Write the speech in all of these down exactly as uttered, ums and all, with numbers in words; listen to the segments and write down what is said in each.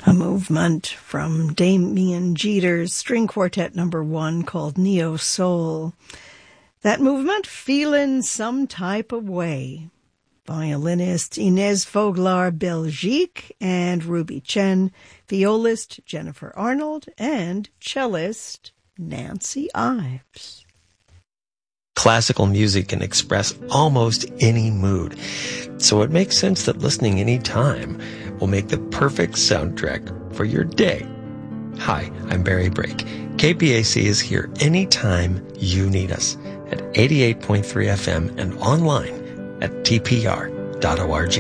A movement from Damien Jeter's string quartet number one called Neo Soul. That movement, Feelin' Some Type of Way. Violinist Inez Foglar Belgique and Ruby Chen, violist Jennifer Arnold, and cellist Nancy Ives. Classical music can express almost any mood, so it makes sense that listening anytime will make the perfect soundtrack for your day. Hi, I'm Barry Brake. K P A C is here anytime you need us at eighty-eight point three F M and online at T P R dot org.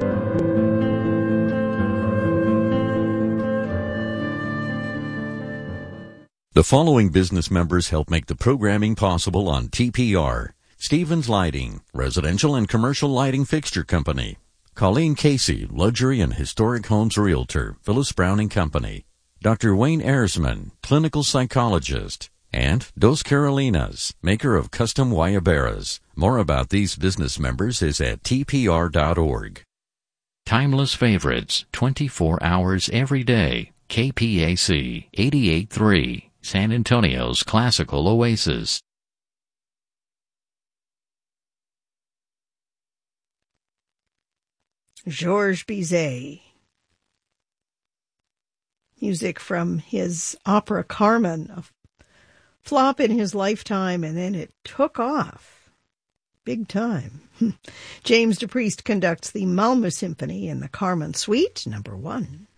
The following business members help make the programming possible on T P R. Stevens Lighting, residential and commercial lighting fixture company. Colleen Casey, luxury and historic homes realtor, Phyllis Brown and Company. Doctor Wayne Ersman, clinical psychologist. And Dos Carolinas, maker of custom guayaberas. More about these business members is at T P R dot org. Timeless favorites, twenty-four hours every day. K P A C eighty-eight point three. San Antonio's classical oasis. Georges Bizet. Music from his opera Carmen, a flop in his lifetime, and then it took off. Big time. James DePriest conducts the Malmö Symphony in the Carmen Suite, number one.